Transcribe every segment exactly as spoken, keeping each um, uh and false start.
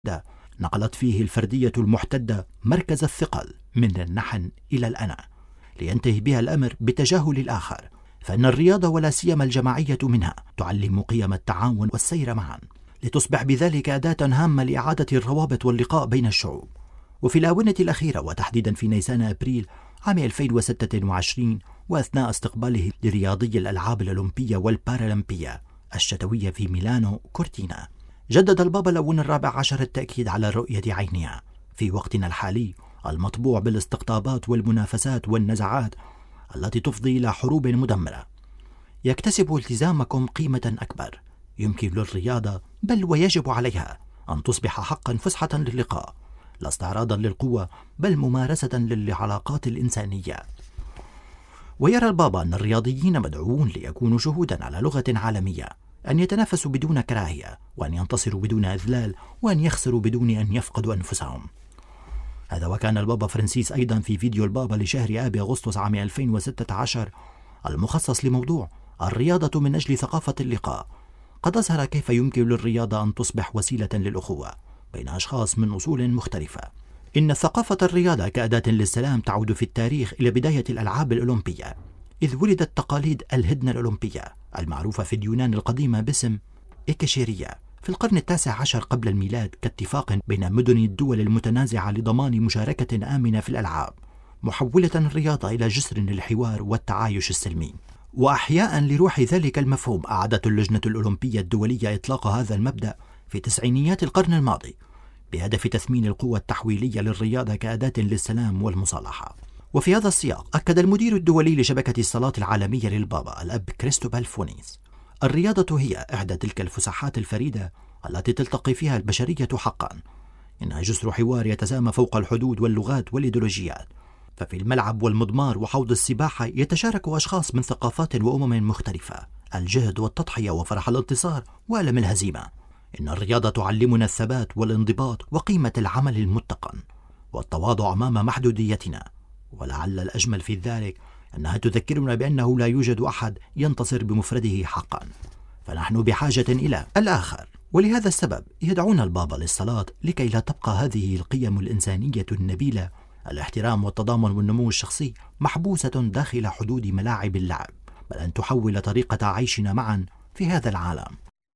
نقلت فيه الفردية المحتدة مركز الثقل من النحن إلى الأنا، لينتهي بها الأمر بتجاهل الآخر، فإن الرياضة ولا سيما الجماعية منها تعلم قيم التعاون والسير معا، لتصبح بذلك أداة هامة لإعادة الروابط واللقاء بين الشعوب. وفي الآونة الأخيرة، وتحديدا في نيسان أبريل عام ألفين وستة وعشرين، وأثناء استقباله لرياضي الألعاب الأولمبية والبارالمبية الشتوية في ميلانو كورتينا، جدد البابا لون الرابع عشر التأكيد على الرؤية عينها في وقتنا الحالي المطبوع بالاستقطابات والمنافسات والنزعات التي تفضي إلى حروب مدمرة. يكتسب التزامكم قيمة أكبر، يمكن للرياضة بل ويجب عليها أن تصبح حقا فسحة للقاء، لا استعراضا للقوة بل ممارسة للعلاقات الإنسانية. ويرى البابا أن الرياضيين مدعوون ليكونوا شهودا على لغة عالمية، أن يتنافسوا بدون كراهية، وأن ينتصروا بدون إذلال، وأن يخسروا بدون أن يفقدوا أنفسهم. هذا وكان البابا فرانسيس أيضا في فيديو البابا لشهر آب أغسطس عام ألفين وستة عشر المخصص لموضوع الرياضة من أجل ثقافة اللقاء، قد أظهر كيف يمكن للرياضة أن تصبح وسيلة للأخوة بين أشخاص من أصول مختلفة. إن ثقافة الرياضة كأداة للسلام تعود في التاريخ إلى بداية الألعاب الأولمبية، إذ ولدت تقاليد الهدنة الأولمبية المعروفة في اليونان القديمة باسم إيكاشيرية في القرن التاسع عشر قبل الميلاد، كاتفاق بين مدن الدول المتنازعة لضمان مشاركة آمنة في الألعاب، محولة الرياضة إلى جسر للحوار والتعايش السلمي. وأحياء لروح ذلك المفهوم أعادت اللجنة الأولمبية الدولية إطلاق هذا المبدأ في تسعينيات القرن الماضي بهدف تثمين القوة التحويلية للرياضة كأداة للسلام والمصالحة. وفي هذا السياق أكد المدير الدولي لشبكة الصلاة العالمية للبابا الأب كريستوبال فونيس: الرياضة هي إحدى تلك الفسحات الفريدة التي تلتقي فيها البشرية حقا، إنها جسر حوار يتسامى فوق الحدود واللغات والإيديولوجيات، ففي الملعب والمضمار وحوض السباحة يتشارك أشخاص من ثقافات وأمم مختلفة الجهد والتضحية وفرح الانتصار وألم الهزيمة. إن الرياضة تعلمنا الثبات والانضباط وقيمة العمل المتقن والتواضع أمام محدوديتنا، ولعل الأجمل في ذلك أنها تذكرنا بأنه لا يوجد أحد ينتصر بمفرده حقا، فنحن بحاجة إلى الآخر. ولهذا السبب يدعونا البابا للصلاة لكي لا تبقى هذه القيم الإنسانية النبيلة، الاحترام والتضامن والنمو الشخصي، محبوسة داخل حدود ملاعب اللعب، بل أن تحول طريقة عيشنا معا في هذا العالم.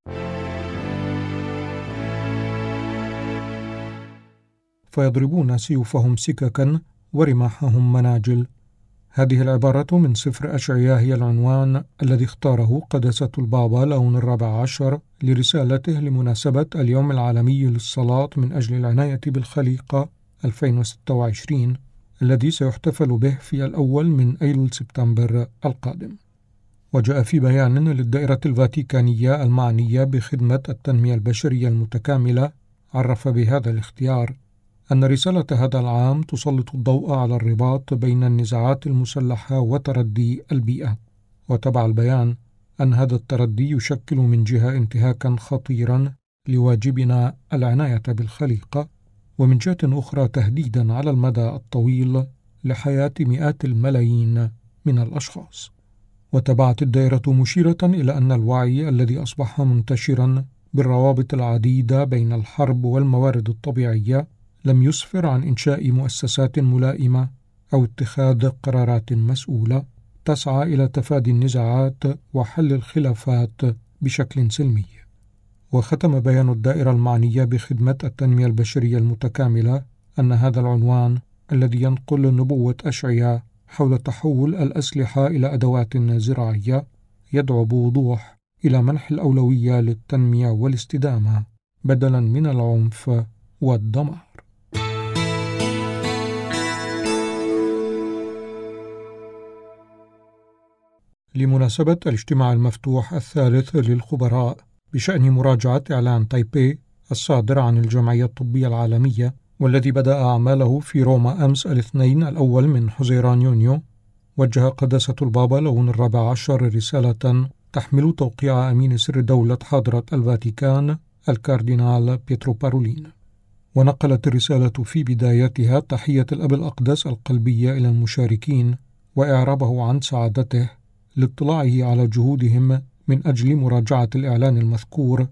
فيضربون سيوفهم سككا ورماحهم مناجل. هذه العبارة من سفر أشعياء هي العنوان الذي اختاره قداسة البابا لون الرابع عشر لرسالته لمناسبة اليوم العالمي للصلاة من أجل العناية بالخليقة ألفين وستة وعشرين، الذي سيحتفل به في الأول من أيلول سبتمبر القادم. وجاء في بيان للدائرة الفاتيكانية المعنية بخدمة التنمية البشرية المتكاملة، عرف بهذا الاختيار أن رسالة هذا العام تسلط الضوء على الرباط بين النزاعات المسلحة وتردي البيئة. وتبع البيان أن هذا التردي يشكل من جهة انتهاكا خطيرا لواجبنا العناية بالخليقة، ومن جهة أخرى تهديدا على المدى الطويل لحياة مئات الملايين من الأشخاص. وتبعت الدائرة مشيرة إلى أن الوعي الذي أصبح منتشرا بالروابط العديدة بين الحرب والموارد الطبيعية لم يسفر عن إنشاء مؤسسات ملائمة أو اتخاذ قرارات مسؤولة تسعى إلى تفادي النزاعات وحل الخلافات بشكل سلمي. وختم بيان الدائرة المعنية بخدمة التنمية البشرية المتكاملة أن هذا العنوان الذي ينقل نبوة أشعياء حول تحول الأسلحة إلى أدوات زراعية يدعو بوضوح إلى منح الأولوية للتنمية والاستدامة بدلا من العنف والدمار. لمناسبة الاجتماع المفتوح الثالث للخبراء بشأن مراجعة إعلان تايبي الصادر عن الجمعية الطبية العالمية، والذي بدأ أعماله في روما أمس الاثنين الأول من حزيران يونيو، وجه قداسة البابا لون الرابع عشر رسالة تحمل توقيع أمين سر دولة حضرة الفاتيكان الكاردينال بيترو بارولين. ونقلت الرسالة في بدايتها تحية الأب الأقدس القلبية إلى المشاركين وإعرابه عن سعادته لاطلاعه على جهودهم من أجل مراجعة الإعلان المذكور،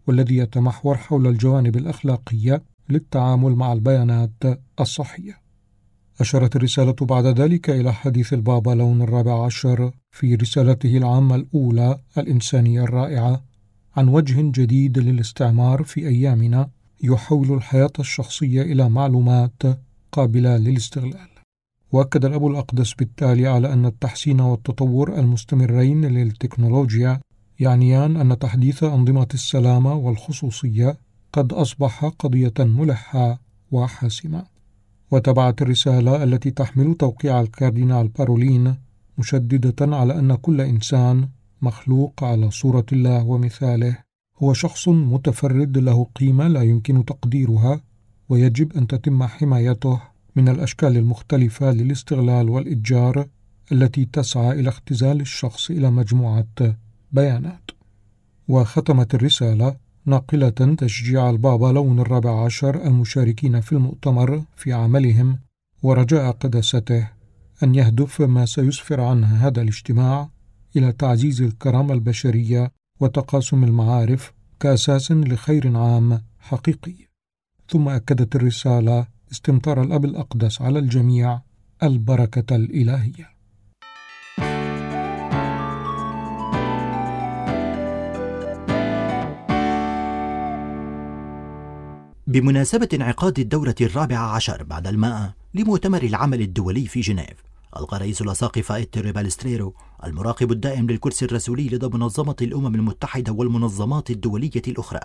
والذي يتمحور حول الجوانب الأخلاقية للتعامل مع البيانات الصحية. أشارت الرسالة بعد ذلك إلى حديث البابا لون الرابع عشر في رسالته العامة الأولى الإنسانية الرائعة عن وجه جديد للاستعمار في أيامنا يحول الحياة الشخصية إلى معلومات قابلة للاستغلال. وأكد الأب الأقدس بالتالي على أن التحسين والتطور المستمرين للتكنولوجيا يعنيان أن تحديث أنظمة السلامة والخصوصية قد أصبح قضية ملحة وحاسمة. وتبعت الرسالة التي تحمل توقيع الكاردينال بارولين مشددة على أن كل إنسان مخلوق على صورة الله ومثاله هو شخص متفرد له قيمة لا يمكن تقديرها، ويجب أن تتم حمايته من الأشكال المختلفة للاستغلال والإتجار التي تسعى إلى اختزال الشخص إلى مجموعة بيانات. وختمت الرسالة ناقلة تشجيع البابا لون الرابع عشر المشاركين في المؤتمر في عملهم ورجاء قداسته أن يهدف ما سيسفر عنه هذا الاجتماع إلى تعزيز الكرامة البشرية وتقاسم المعارف كأساس لخير عام حقيقي. ثم أكدت الرسالة استمطار الأب الأقدس على الجميع البركة الإلهية. بمناسبة انعقاد الدورة الرابعة عشر بعد المائة لمؤتمر العمل الدولي في جنيف، ألقى رئيس الأساقفة إتر بالستريرو المراقب الدائم للكرسي الرسولي لدى منظمة الأمم المتحدة والمنظمات الدولية الأخرى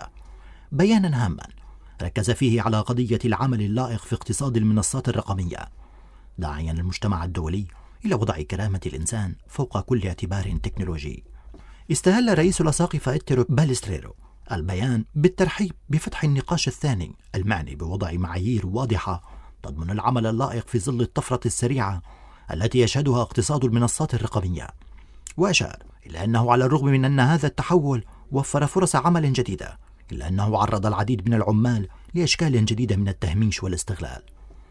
بيانا هاما ركز فيه على قضية العمل اللائق في اقتصاد المنصات الرقمية، داعيا المجتمع الدولي إلى وضع كرامة الإنسان فوق كل اعتبار تكنولوجي. استهل رئيس الأساقفة إتر بالستريرو البيان بالترحيب بفتح النقاش الثاني المعني بوضع معايير واضحة تضمن العمل اللائق في ظل الطفرة السريعة التي يشهدها اقتصاد المنصات الرقمية، وأشار إلى أنه على الرغم من أن هذا التحول وفر فرص عمل جديدة إلا أنه عرض العديد من العمال لأشكال جديدة من التهميش والاستغلال.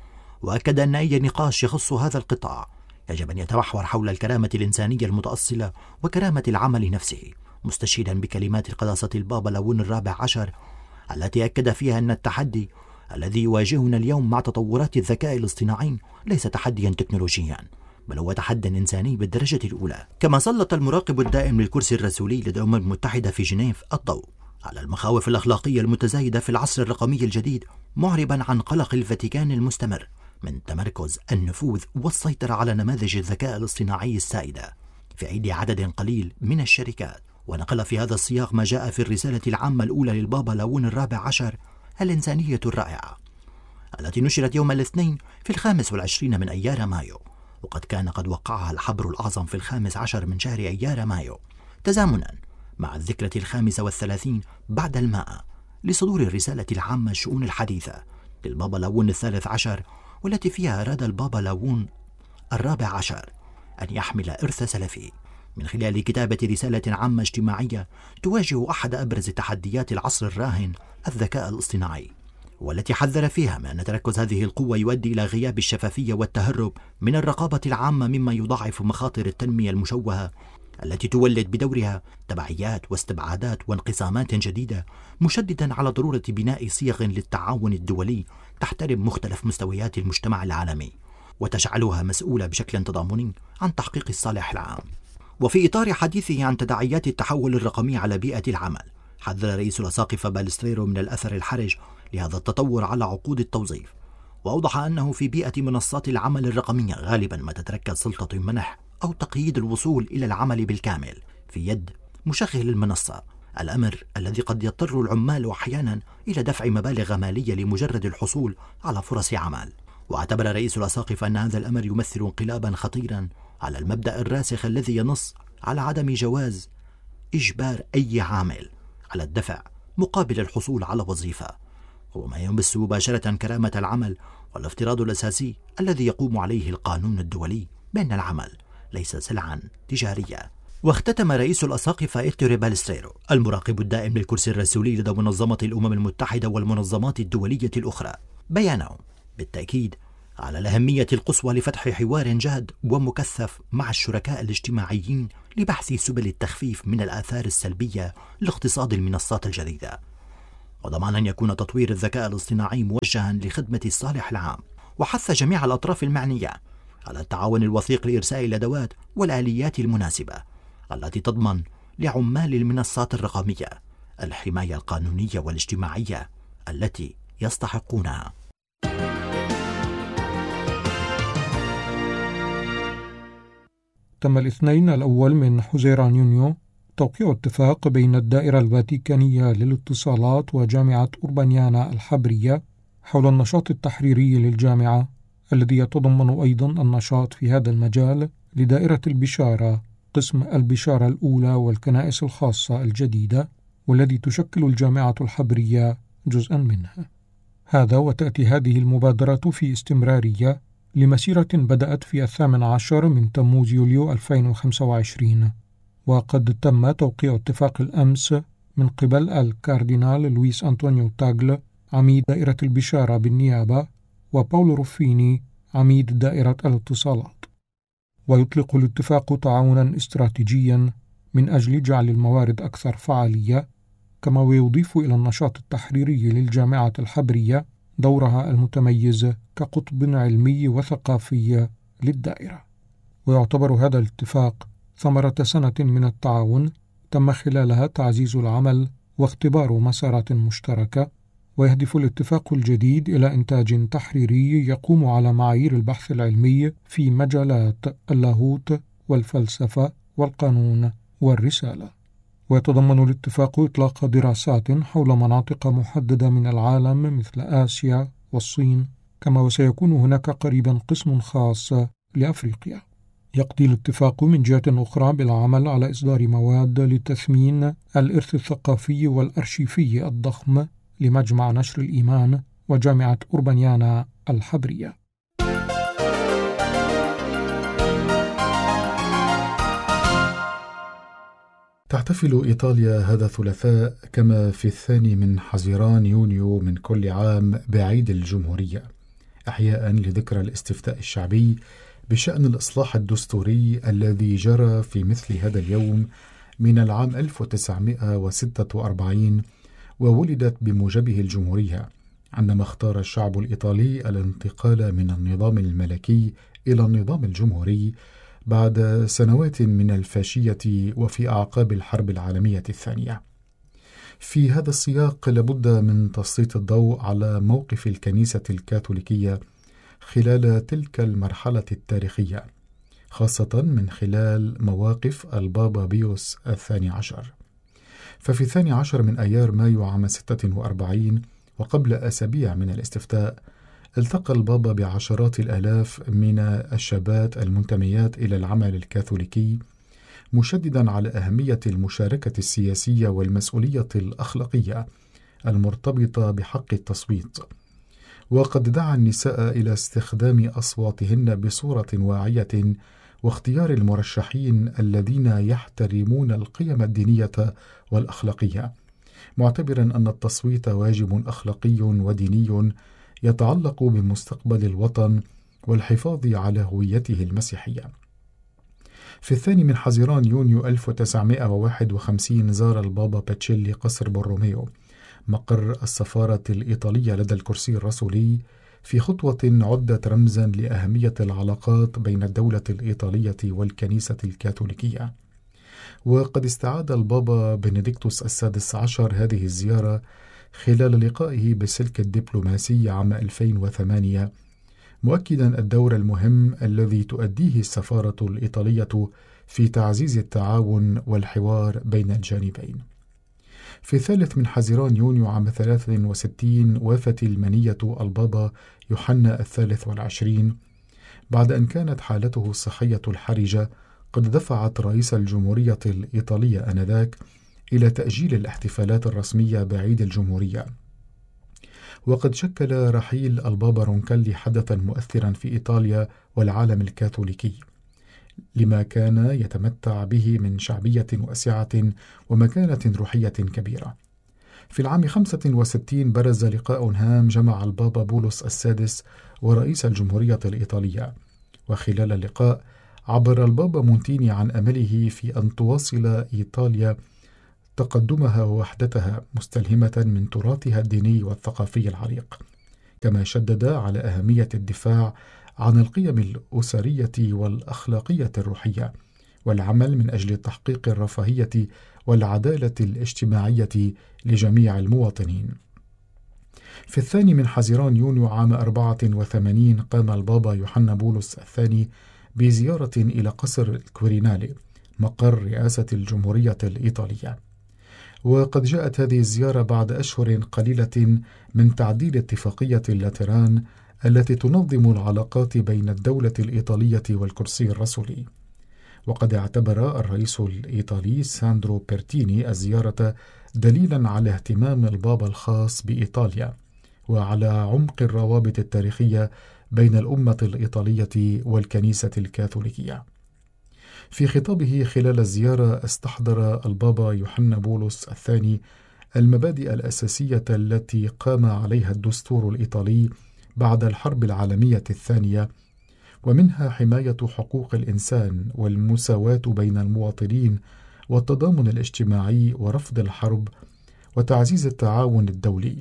وأكد أن أي نقاش يخص هذا القطاع يجب أن يتمحور حول الكرامة الإنسانية المتأصلة وكرامة العمل نفسه، مستشهدا بكلمات قداسة البابا لون الرابع عشر التي أكد فيها أن التحدي الذي يواجهنا اليوم مع تطورات الذكاء الاصطناعي ليس تحديا تكنولوجيا بل هو تحدي إنساني بالدرجة الأولى. كما سلط المراقب الدائم للكرسي الرسولي لدى الأمم المتحدة في جنيف الضوء على المخاوف الأخلاقية المتزايدة في العصر الرقمي الجديد، معربا عن قلق الفاتيكان المستمر من تمركز النفوذ والسيطرة على نماذج الذكاء الاصطناعي السائدة في أيدي عدد قليل من الشركات. ونقل في هذا السياق ما جاء في الرسالة العامة الأولى للبابا لون الرابع عشر الإنسانية الرائعة التي نشرت يوم الاثنين في الخامس والعشرين من أيار مايو، وقد كان قد وقعها الحبر الأعظم في الخامس عشر من شهر أيار مايو تزامنا مع الذكرى الخامسة والثلاثين بعد المائة لصدور الرسالة العامة الشؤون الحديثة للبابا لون الثالث عشر، والتي فيها أراد البابا لون الرابع عشر أن يحمل إرث سلفي من خلال كتابة رسالة عامة اجتماعية تواجه أحد أبرز تحديات العصر الراهن الذكاء الاصطناعي، والتي حذر فيها من أن تركز هذه القوة يؤدي إلى غياب الشفافية والتهرب من الرقابة العامة، مما يضاعف مخاطر التنمية المشوهة التي تولد بدورها تبعيات واستبعادات وانقسامات جديدة، مشددا على ضرورة بناء صيغ للتعاون الدولي تحترم مختلف مستويات المجتمع العالمي وتجعلها مسؤولة بشكل تضامني عن تحقيق الصالح العام. وفي إطار حديثه عن تداعيات التحول الرقمي على بيئة العمل، حذر رئيس الأساقفة بالستريرو من الأثر الحرج لهذا التطور على عقود التوظيف، وأوضح أنه في بيئة منصات العمل الرقمية غالبا ما تتركز سلطة منح أو تقييد الوصول إلى العمل بالكامل في يد مشغل المنصة، الأمر الذي قد يضطر العمال أحيانا إلى دفع مبالغ مالية لمجرد الحصول على فرص عمل. واعتبر رئيس الأساقفة أن هذا الأمر يمثل انقلابا خطيرا على المبدأ الراسخ الذي ينص على عدم جواز إجبار أي عامل على الدفع مقابل الحصول على وظيفة، هو ما يمس مباشرة كرامة العمل والافتراض الأساسي الذي يقوم عليه القانون الدولي بأن العمل ليس سلعا تجارية. واختتم رئيس الأساقفة إتر بالستريرو المراقب الدائم للكرسي الرسولي لدى منظمة الأمم المتحدة والمنظمات الدولية الأخرى بيانه بالتأكيد على الأهمية القصوى لفتح حوار جاد ومكثف مع الشركاء الاجتماعيين لبحث سبل التخفيف من الآثار السلبية لاقتصاد المنصات الجديدة، وضمان أن يكون تطوير الذكاء الاصطناعي موجها لخدمة الصالح العام، وحث جميع الأطراف المعنية على التعاون الوثيق لإرساء الأدوات والآليات المناسبة التي تضمن لعمال المنصات الرقمية الحماية القانونية والاجتماعية التي يستحقونها. تم الاثنين الأول من حزيران يونيو توقيع اتفاق بين الدائرة الفاتيكانية للاتصالات وجامعة أوربانيانا الحبرية حول النشاط التحريري للجامعة، الذي يتضمن أيضا النشاط في هذا المجال لدائرة البشارة، قسم البشارة الأولى والكنائس الخاصة الجديدة، والذي تشكل الجامعة الحبرية جزءا منها. هذا وتأتي هذه المبادرة في استمرارية لمسيرة بدأت في الثامن عشر من تموز يوليو ألفين وخمسة وعشرين، وقد تم توقيع اتفاق الأمس من قبل الكاردينال لويس أنطونيو تاغل عميد دائرة البشارة بالنيابة وباولو روفيني عميد دائرة الاتصالات. ويطلق الاتفاق تعاونا استراتيجيا من أجل جعل الموارد أكثر فعالية، كما ويضيف إلى النشاط التحريري للجامعة الحبرية دورها المتميز كقطب علمي وثقافي للدائرة. ويعتبر هذا الاتفاق ثمرة سنة من التعاون تم خلالها تعزيز العمل واختبار مسارات مشتركة، ويهدف الاتفاق الجديد إلى إنتاج تحريري يقوم على معايير البحث العلمي في مجالات اللاهوت والفلسفة والقانون والرسالة. ويتضمن الاتفاق إطلاق دراسات حول مناطق محددة من العالم مثل آسيا والصين، كما وسيكون هناك قريبا قسم خاص لأفريقيا. يقضي الاتفاق من جهة أخرى بالعمل على إصدار مواد لتثمين الإرث الثقافي والأرشيفي الضخم لمجمع نشر الإيمان وجامعة أوربانيانا الحبرية. تحتفل إيطاليا هذا الثلاثاء كما في الثاني من حزيران يونيو من كل عام بعيد الجمهورية، إحياء لذكرى الاستفتاء الشعبي بشأن الإصلاح الدستوري الذي جرى في مثل هذا اليوم من العام ألف وتسعمائة وستة وأربعين، وولدت بموجبه الجمهورية، عندما اختار الشعب الإيطالي الانتقال من النظام الملكي إلى النظام الجمهوري بعد سنوات من الفاشية وفي أعقاب الحرب العالمية الثانية. في هذا السياق لابد من تسليط الضوء على موقف الكنيسة الكاثوليكية خلال تلك المرحلة التاريخية، خاصة من خلال مواقف البابا بيوس الثاني عشر. ففي الثاني عشر من أيار مايو عام ستة وأربعين وقبل أسابيع من الاستفتاء، التقى البابا بعشرات الآلاف من الشابات المنتميات إلى العمل الكاثوليكي، مشددا على أهمية المشاركة السياسية والمسؤولية الأخلاقية المرتبطة بحق التصويت. وقد دعا النساء إلى استخدام أصواتهن بصورة واعية واختيار المرشحين الذين يحترمون القيم الدينية والأخلاقية، معتبرا أن التصويت واجب أخلاقي وديني يتعلق بمستقبل الوطن والحفاظ على هويته المسيحية. في الثاني من حزيران يونيو ألف وتسعمائة وواحد وخمسين زار البابا باتشيلي قصر بوروميو، مقر السفارة الإيطالية لدى الكرسي الرسولي، في خطوة عدت رمزا لأهمية العلاقات بين الدولة الإيطالية والكنيسة الكاثوليكية. وقد استعاد البابا بنديكتوس السادس عشر هذه الزيارة خلال لقائه بالسلك الدبلوماسي عام ألفين وثمانية، مؤكدا الدور المهم الذي تؤديه السفارة الإيطالية في تعزيز التعاون والحوار بين الجانبين. في الثالث من حزيران يونيو عام ثلاث وستين وافت المنية البابا يوحنا الثالث والعشرين، بعد أن كانت حالته الصحية الحرجة قد دفعت رئيس الجمهورية الإيطالية آنذاك إلى تأجيل الاحتفالات الرسمية بعيد الجمهورية. وقد شكل رحيل البابا رونكالي حدثا مؤثرا في إيطاليا والعالم الكاثوليكي، لما كان يتمتع به من شعبية واسعة ومكانة روحية كبيرة. في العام خمسة وستين برز لقاء هام جمع البابا بولس السادس ورئيس الجمهورية الإيطالية، وخلال اللقاء عبر البابا مونتيني عن أمله في أن تواصل إيطاليا تقدمها ووحدتها مستلهمة من تراثها الديني والثقافي العريق، كما شدد على أهمية الدفاع عن القيم الأسرية والأخلاقية الروحية والعمل من أجل تحقيق الرفاهية والعدالة الاجتماعية لجميع المواطنين. في الثاني من حزيران يونيو عام أربعة وثمانين قام البابا يوحنا بولس الثاني بزيارة إلى قصر الكويرينالي مقر رئاسة الجمهورية الإيطالية، وقد جاءت هذه الزيارة بعد أشهر قليلة من تعديل اتفاقية اللاتران التي تنظم العلاقات بين الدولة الإيطالية والكرسي الرسولي. وقد اعتبر الرئيس الإيطالي ساندرو بيرتيني الزيارة دليلا على اهتمام البابا الخاص بإيطاليا وعلى عمق الروابط التاريخية بين الأمة الإيطالية والكنيسة الكاثوليكية. في خطابه خلال الزيارة استحضر البابا يوحنا بولس الثاني المبادئ الأساسية التي قام عليها الدستور الإيطالي بعد الحرب العالمية الثانية، ومنها حماية حقوق الإنسان والمساواة بين المواطنين والتضامن الاجتماعي ورفض الحرب وتعزيز التعاون الدولي.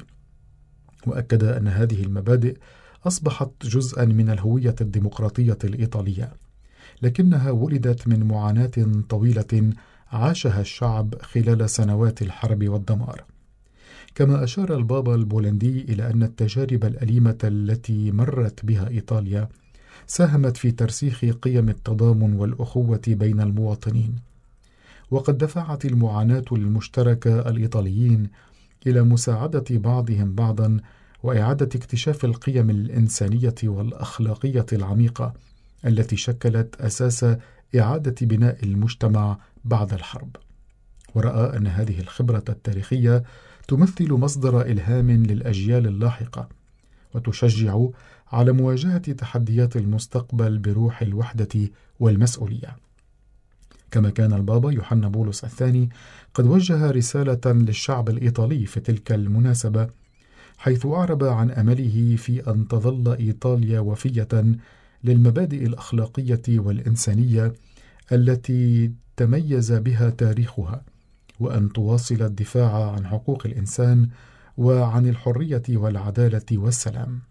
وأكد أن هذه المبادئ أصبحت جزءا من الهوية الديمقراطية الإيطالية، لكنها ولدت من معاناة طويلة عاشها الشعب خلال سنوات الحرب والدمار. كما أشار البابا البولندي إلى أن التجارب الأليمة التي مرت بها إيطاليا ساهمت في ترسيخ قيم التضامن والأخوة بين المواطنين، وقد دفعت المعاناة المشتركة الإيطاليين إلى مساعدة بعضهم بعضا وإعادة اكتشاف القيم الإنسانية والأخلاقية العميقة التي شكلت أساس إعادة بناء المجتمع بعد الحرب. ورأى أن هذه الخبرة التاريخية تمثل مصدر إلهام للأجيال اللاحقة وتشجع على مواجهة تحديات المستقبل بروح الوحدة والمسؤولية. كما كان البابا يوحنا بولس الثاني قد وجه رسالة للشعب الإيطالي في تلك المناسبة، حيث أعرب عن أمله في أن تظل إيطاليا وفية للمبادئ الأخلاقية والإنسانية التي تميز بها تاريخها، وأن تواصل الدفاع عن حقوق الإنسان وعن الحرية والعدالة والسلام.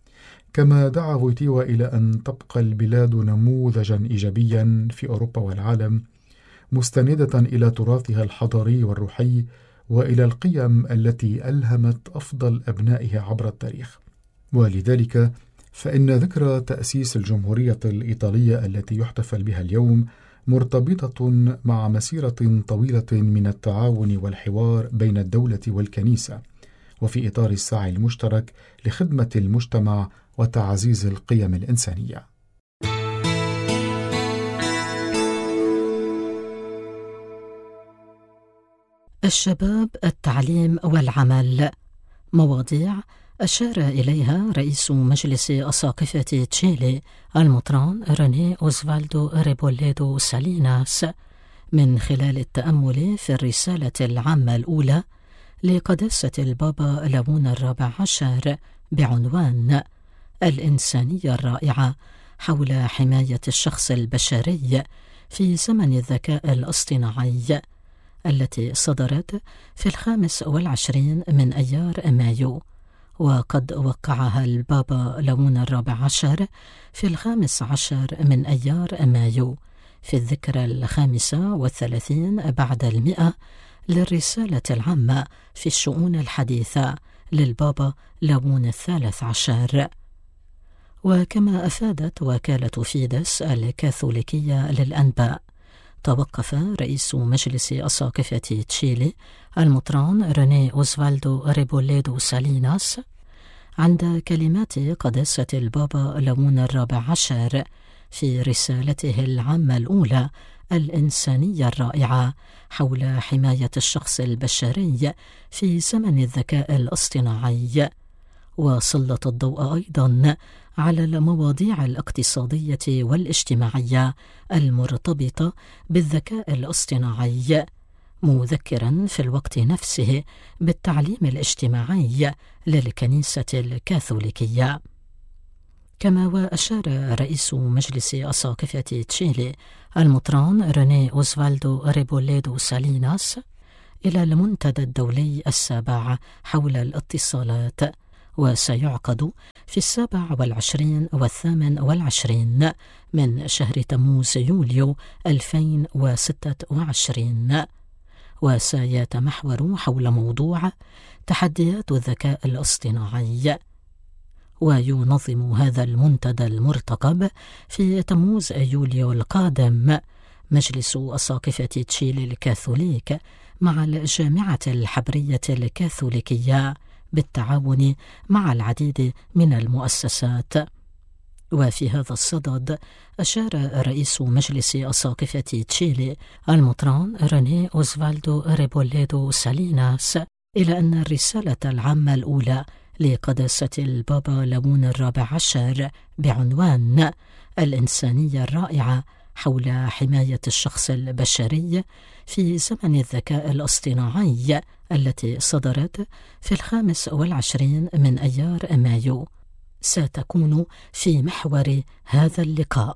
كما دعا فويتيوا إلى أن تبقى البلاد نموذجا إيجابيا في أوروبا والعالم، مستندة إلى تراثها الحضاري والروحي وإلى القيم التي ألهمت أفضل أبنائها عبر التاريخ. ولذلك فإن ذكرى تأسيس الجمهورية الإيطالية التي يحتفل بها اليوم مرتبطة مع مسيرة طويلة من التعاون والحوار بين الدولة والكنيسة، وفي إطار السعي المشترك لخدمة المجتمع وتعزيز القيم الإنسانية. الشباب، التعليم والعمل، مواضيع أشار إليها رئيس مجلس أساقفة تشيلي المطران ريني أوزفالدو ريبوليدو ساليناس من خلال التأمل في الرسالة العامة الأولى لقداسة البابا ليون الرابع عشر بعنوان الإنسانية الرائعة حول حماية الشخص البشري في زمن الذكاء الاصطناعي، التي صدرت في الخامس والعشرين من أيار مايو، وقد وقعها البابا ليون الرابع عشر في الخامس عشر من أيار مايو في الذكرى الخامسة والثلاثين بعد المئة للرسالة العامة في الشؤون الحديثة للبابا ليون الثالث عشر. وكما أفادت وكالة فيدس الكاثوليكية للأنباء، توقف رئيس مجلس أساقفة تشيلي المطران ريني أوزفالدو ريبوليدو ساليناس عند كلمات قداسة البابا ليون الرابع عشر في رسالته العامة الأولى الإنسانية الرائعة حول حماية الشخص البشري في زمن الذكاء الاصطناعي، وسلط الضوء أيضا على المواضيع الاقتصادية والاجتماعية المرتبطة بالذكاء الاصطناعي، مذكرا في الوقت نفسه بالتعليم الاجتماعي للكنيسة الكاثوليكية. كما وأشار رئيس مجلس أساقفة تشيلي المطران ريني أوزفالدو ريبوليدو ساليناس إلى المنتدى الدولي السابع حول الاتصالات، وسيعقد في السابع والعشرين والثامن والعشرين من شهر تموز يوليو ألفين وستة وعشرين، وسيتمحور حول موضوع تحديات الذكاء الاصطناعي. وينظم هذا المنتدى المرتقب في تموز يوليو القادم مجلس أساقفة تشيلي الكاثوليك مع الجامعة الحبرية الكاثوليكية بالتعاون مع العديد من المؤسسات. وفي هذا الصدد أشار رئيس مجلس أساقفة تشيلي المطران رينيه أوزفالدو ريبوليدو ساليناس إلى أن الرسالة العامة الأولى لقداسة البابا ليون الرابع عشر بعنوان الإنسانية الرائعة حول حماية الشخص البشري في زمن الذكاء الاصطناعي التي صدرت في الخامس والعشرين من أيار مايو ستكون في محور هذا اللقاء.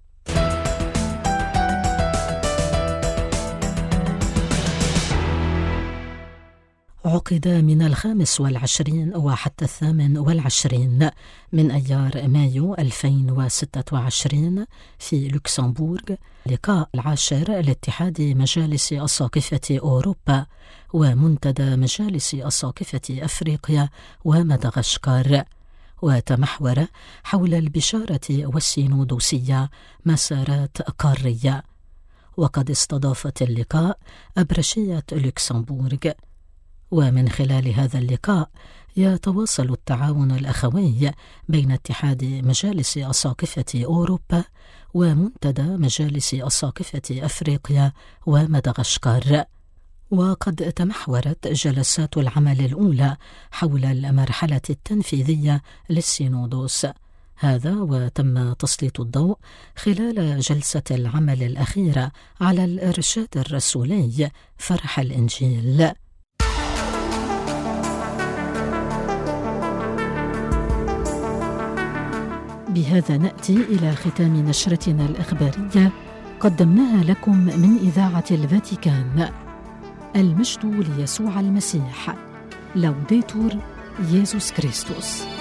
عقد من الخامس والعشرين وحتى الثامن والعشرين من أيار مايو ألفين وستة وعشرين في لوكسمبورغ لقاء العاشر لاتحاد مجالس أساقفة أوروبا ومنتدى مجالس أساقفة أفريقيا ومدغشقر، وتمحور حول البشارة والسينودوسية مسارات قارية. وقد استضافت اللقاء أبرشية لوكسمبورغ. ومن خلال هذا اللقاء يتواصل التعاون الأخوي بين اتحاد مجالس أساقفة أوروبا ومنتدى مجالس أساقفة أفريقيا ومدغشقر. وقد تمحورت جلسات العمل الأولى حول المرحلة التنفيذية للسينودوس هذا، وتم تسليط الضوء خلال جلسة العمل الأخيرة على الإرشاد الرسولي فرح الإنجيل. بهذا نأتي إلى ختام نشرتنا الإخبارية قدمناها لكم من إذاعة الفاتيكان. المجد ليسوع المسيح. لوديتور يسوع كريستوس.